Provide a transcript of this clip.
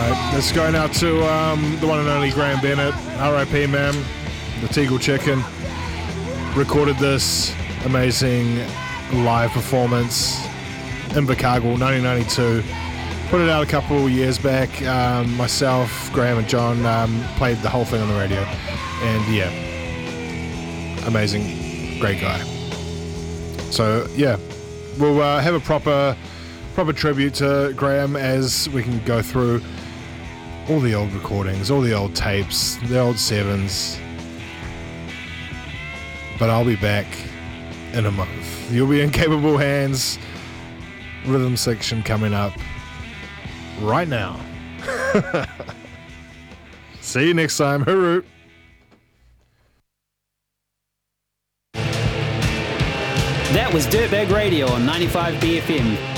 Let's go now to the one and only Graham Bennett, R.I.P. man, the Teagle Chicken. Recorded this amazing live performance in Invercargill, 1992. Put it out a couple years back. Myself, Graham and John played the whole thing on the radio. And yeah, amazing, great guy. So yeah, we'll have a proper tribute to Graham as we can go through all the old recordings, all the old tapes, the old sevens. But I'll be back in a month. You'll be in capable hands. Rhythm section coming up right now. See you next time. Hooroo. That was Dirtbag Radio on 95 BFM.